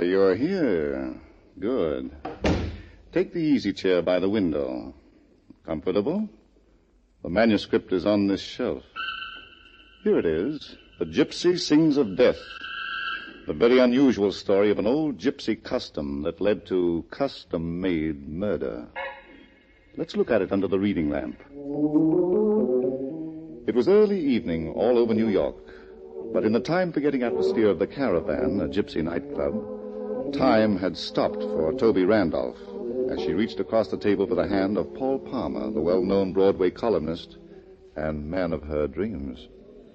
you're here. Good. Take the easy chair by the window. Comfortable? The manuscript is on this shelf. Here it is. The Gypsy Sings of Death. The very unusual story of an old gypsy custom that led to custom-made murder. Let's look at it under the reading lamp. It was early evening all over New York, but in the time-forgetting atmosphere of the Caravan, a gypsy nightclub, time had stopped for Toby Randolph as she reached across the table for the hand of Paul Palmer, the well-known Broadway columnist and man of her dreams.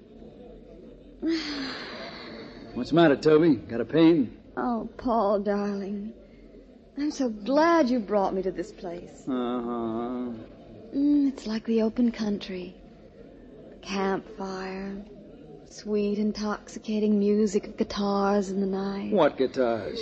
What's the matter, Toby? Got a pain? Oh, Paul, darling. I'm so glad you brought me to this place. Uh-huh. It's like the open country. Campfire. Sweet, intoxicating music of guitars in the night. What guitars?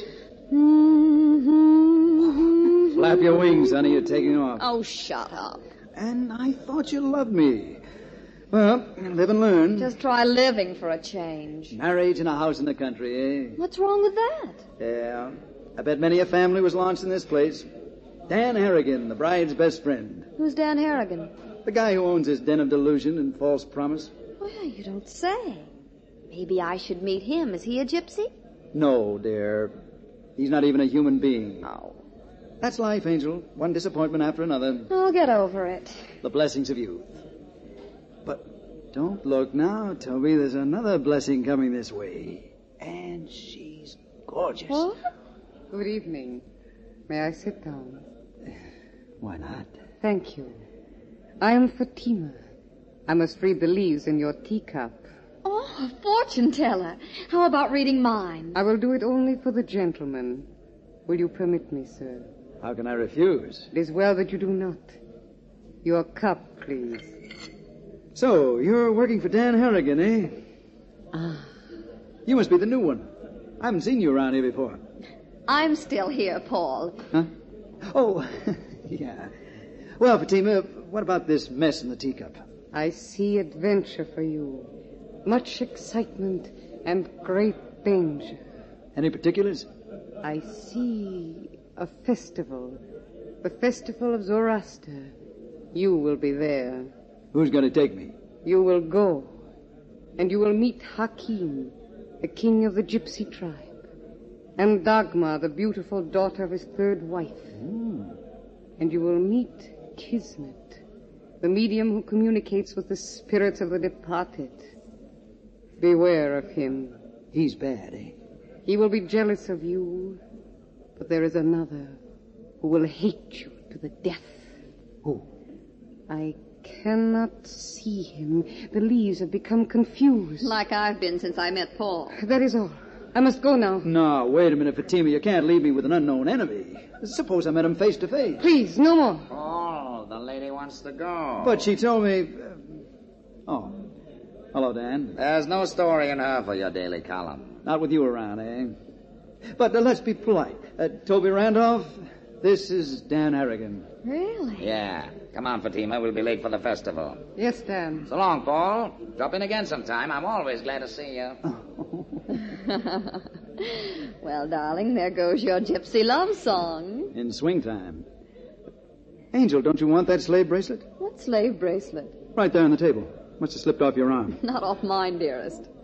Mm-hmm. Flap your wings, honey. You're taking off. Oh, shut up. And I thought you loved me. Well, live and learn. Just try living for a change. Marriage and a house in the country, eh? What's wrong with that? Yeah. I bet many a family was launched in this place. Dan Harrigan, the bride's best friend. Who's Dan Harrigan? The guy who owns this den of delusion and false promise. Well, you don't say. Maybe I should meet him. Is he a gypsy? No, dear. He's not even a human being. Oh. That's life, Angel. One disappointment after another. I'll get over it. The blessings of youth. But don't look now, Toby. There's another blessing coming this way. And she's gorgeous. What? Good evening. May I sit down? Why not? Thank you. I am Fatima. I must read the leaves in your teacup. Oh, a fortune teller. How about reading mine? I will do it only for the gentleman. Will you permit me, sir? How can I refuse? It is well that you do not. Your cup, please. So, you're working for Dan Harrigan, eh? Ah. You must be the new one. I haven't seen you around here before. I'm still here, Paul. Huh? Oh, yeah. Well, Fatima, what about this mess in the teacup? I see adventure for you. Much excitement and great danger. Any particulars? I see a festival. The festival of Zoroaster. You will be there. Who's going to take me? You will go, and you will meet Hakim, the king of the gypsy tribe, and Dagmar, the beautiful daughter of his third wife. And you will meet Kismet, the medium who communicates with the spirits of the departed. Beware of him. He's bad, eh? He will be jealous of you, but there is another who will hate you to the death. Who? I cannot see him. The leaves have become confused. Like I've been since I met Paul. That is all. I must go now. No, wait a minute, Fatima. You can't leave me with an unknown enemy. Suppose I met him face to face. Please, no more. Oh, the lady wants to go. But she told me... Oh. Hello, Dan. There's no story in her for your daily column. Not with you around, eh? But let's be polite. Toby Randolph, this is Dan Harrigan. Really? Yeah. Come on, Fatima. We'll be late for the festival. Yes, Dan. So long, Paul. Drop in again sometime. I'm always glad to see you. Well, darling, there goes your gypsy love song. In swing time. Angel, don't you want that slave bracelet? What slave bracelet? Right there on the table. Must have slipped off your arm. Not off mine, dearest.